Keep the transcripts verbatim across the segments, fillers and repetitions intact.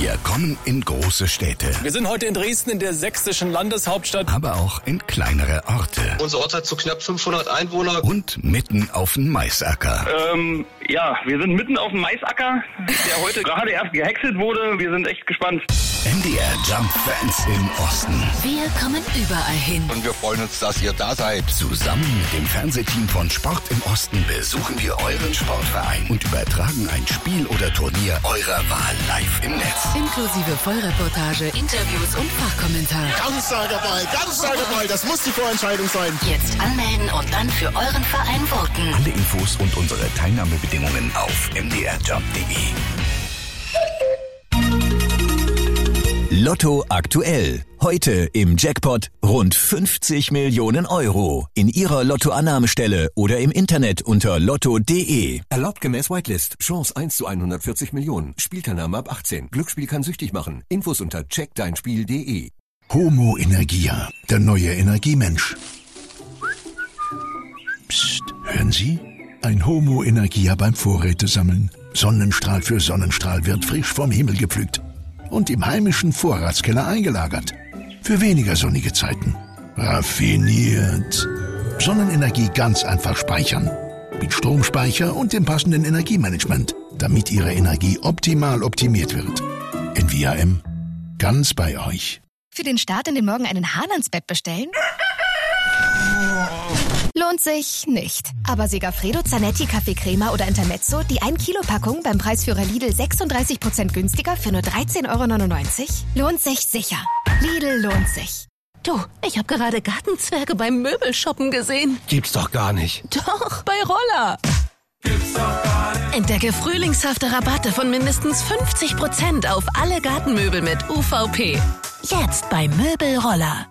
Wir kommen in große Städte. Wir sind heute in Dresden, in der sächsischen Landeshauptstadt. Aber auch in kleinere Orte. Unser Ort hat so knapp fünfhundert Einwohner. Und mitten auf dem Maisacker. Ähm, ja, wir sind mitten auf dem Maisacker, der heute gerade erst gehäckselt wurde. Wir sind echt gespannt. M D R Jump Fans im Osten. Wir kommen überall hin. Und wir freuen uns, dass ihr da seid. Zusammen mit dem Fernsehteam von Sport im Osten besuchen wir euren Sportverein und übertragen ein Spiel oder Turnier eurer Wahl live im Netz. Inklusive Vollreportage, Interviews und Fachkommentar. Ganz starker Ball, ganz starker Ball. Das muss die Vorentscheidung sein. Jetzt anmelden und dann für euren Verein voten. Alle Infos und unsere Teilnahmebedingungen auf m d r jump punkt d e. Lotto aktuell. Heute im Jackpot rund fünfzig Millionen Euro. In Ihrer Lottoannahmestelle oder im Internet unter lotto punkt d e. Erlaubt gemäß Whitelist. Chance eins zu hundertvierzig Millionen. Spielteilnahme ab achtzehn. Glücksspiel kann süchtig machen. Infos unter check dein spiel punkt d e. Homo Energia, der neue Energiemensch. Psst, hören Sie? Ein Homo Energia beim Vorrätesammeln. Sonnenstrahl für Sonnenstrahl wird frisch vom Himmel gepflückt und im heimischen Vorratskeller eingelagert. Für weniger sonnige Zeiten. Raffiniert. Sonnenenergie ganz einfach speichern. Mit Stromspeicher und dem passenden Energiemanagement, damit Ihre Energie optimal optimiert wird. N V A M. Ganz bei euch. Für den Start in den Morgen einen Hahn ans Bett bestellen? Lohnt sich nicht. Aber Segafredo, Zanetti, Kaffee Crema oder Intermezzo, die ein Kilo Packung beim Preisführer Lidl sechsunddreißig Prozent günstiger für nur dreizehn Euro neunundneunzig? Lohnt sich sicher. Lidl lohnt sich. Du, ich habe gerade Gartenzwerge beim Möbelshoppen gesehen. Gibt's doch gar nicht. Doch, bei Roller. Gibt's doch gar nicht. Entdecke frühlingshafte Rabatte von mindestens fünfzig Prozent auf alle Gartenmöbel mit U V P. Jetzt bei Möbelroller.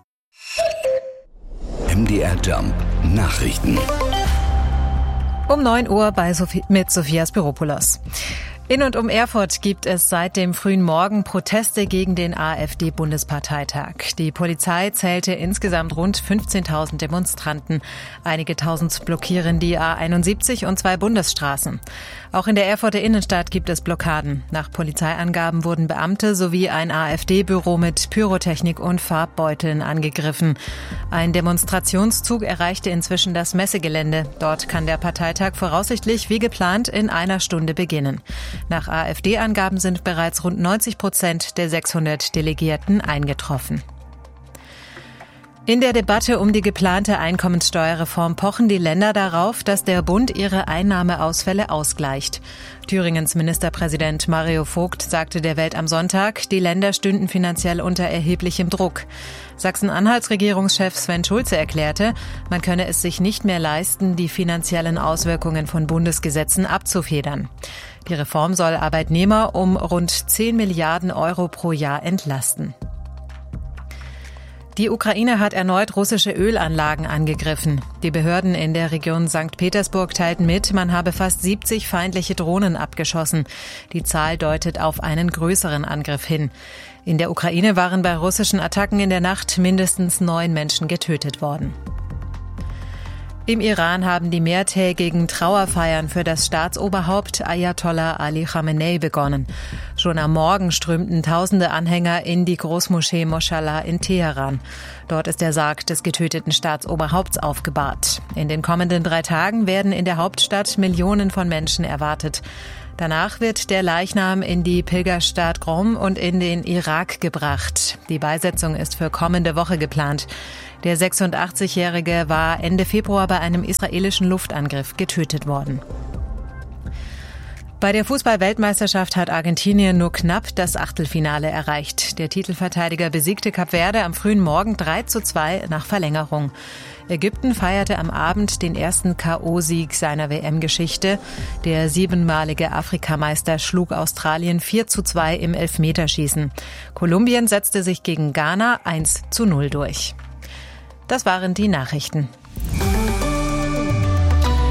M D R Jump Nachrichten. Um neun Uhr bei Sophie, mit Sophias Büropoulos. In und um Erfurt gibt es seit dem frühen Morgen Proteste gegen den AfD-Bundesparteitag. Die Polizei zählte insgesamt rund fünfzehntausend Demonstranten. Einige Tausend blockieren die A einundsiebzig und zwei Bundesstraßen. Auch in der Erfurter Innenstadt gibt es Blockaden. Nach Polizeiangaben wurden Beamte sowie ein AfD-Büro mit Pyrotechnik und Farbbeuteln angegriffen. Ein Demonstrationszug erreichte inzwischen das Messegelände. Dort kann der Parteitag voraussichtlich wie geplant in einer Stunde beginnen. Nach AfD-Angaben sind bereits rund neunzig Prozent der sechshundert Delegierten eingetroffen. In der Debatte um die geplante Einkommenssteuerreform pochen die Länder darauf, dass der Bund ihre Einnahmeausfälle ausgleicht. Thüringens Ministerpräsident Mario Vogt sagte der Welt am Sonntag, die Länder stünden finanziell unter erheblichem Druck. Sachsen-Anhalts Regierungschef Sven Schulze erklärte, man könne es sich nicht mehr leisten, die finanziellen Auswirkungen von Bundesgesetzen abzufedern. Die Reform soll Arbeitnehmer um rund zehn Milliarden Euro pro Jahr entlasten. Die Ukraine hat erneut russische Ölanlagen angegriffen. Die Behörden in der Region Sankt Petersburg teilten mit, man habe fast siebzig feindliche Drohnen abgeschossen. Die Zahl deutet auf einen größeren Angriff hin. In der Ukraine waren bei russischen Attacken in der Nacht mindestens neun Menschen getötet worden. Im Iran haben die mehrtägigen Trauerfeiern für das Staatsoberhaupt Ayatollah Ali Khamenei begonnen. Schon am Morgen strömten tausende Anhänger in die Großmoschee Moshallah in Teheran. Dort ist der Sarg des getöteten Staatsoberhaupts aufgebahrt. In den kommenden drei Tagen werden in der Hauptstadt Millionen von Menschen erwartet. Danach wird der Leichnam in die Pilgerstadt Qom und in den Irak gebracht. Die Beisetzung ist für kommende Woche geplant. Der sechsundachtzigjährige war Ende Februar bei einem israelischen Luftangriff getötet worden. Bei der Fußball-Weltmeisterschaft hat Argentinien nur knapp das Achtelfinale erreicht. Der Titelverteidiger besiegte Kap Verde am frühen Morgen drei zu zwei nach Verlängerung. Ägypten feierte am Abend den ersten K O-Sieg seiner W M-Geschichte. Der siebenmalige Afrikameister schlug Australien vier zu zwei im Elfmeterschießen. Kolumbien setzte sich gegen Ghana eins zu null durch. Das waren die Nachrichten.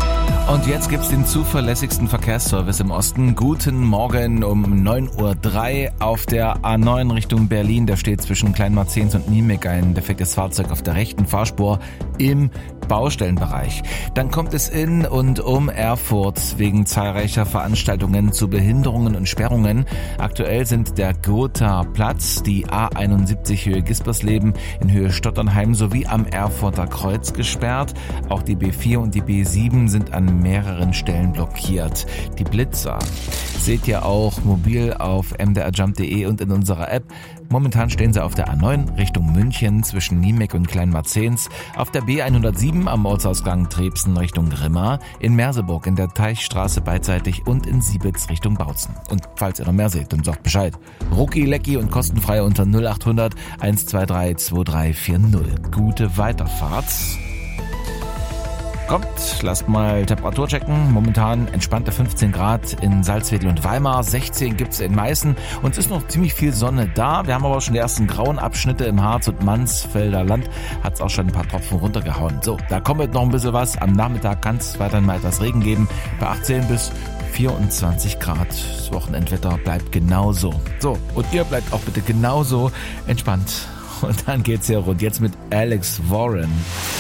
Und jetzt gibt's den zuverlässigsten Verkehrsservice im Osten. Guten Morgen um neun Uhr drei auf der A neun Richtung Berlin. Da steht zwischen Kleinmarzens und Niemek ein defektes Fahrzeug auf der rechten Fahrspur im Baustellenbereich. Dann kommt es in und um Erfurt wegen zahlreicher Veranstaltungen zu Behinderungen und Sperrungen. Aktuell sind der Gotha Platz, die A einundsiebzig Höhe Gispersleben in Höhe Stotternheim sowie am Erfurter Kreuz gesperrt. Auch die B vier und die B sieben sind an mehreren Stellen blockiert. Die Blitzer seht ihr auch mobil auf m d r jump punkt d e und in unserer App. Momentan stehen sie auf der A neun Richtung München zwischen Niemek und Kleinmarzens, auf der B hundertsieben am Ortsausgang Trebsen Richtung Grimma, in Merseburg in der Teichstraße beidseitig und in Siebitz Richtung Bautzen. Und falls ihr noch mehr seht, dann sagt Bescheid. Rucki, Lecki und kostenfrei unter null acht hundert eins zwei drei zwei drei vier null. Gute Weiterfahrt. Kommt, lasst mal Temperatur checken. Momentan entspannte fünfzehn Grad in Salzwedel und Weimar, sechzehn gibt's in Meißen und es ist noch ziemlich viel Sonne da. Wir haben aber schon die ersten grauen Abschnitte im Harz und Mansfelder Land. Hat's auch schon ein paar Tropfen runtergehauen. So, da kommt jetzt noch ein bisschen was. Am Nachmittag kann es weiterhin mal etwas Regen geben. Bei achtzehn bis vierundzwanzig Grad. Das Wochenendwetter bleibt genauso. So, und ihr bleibt auch bitte genauso entspannt. Und dann geht's hier rund. Jetzt mit Alex Warren.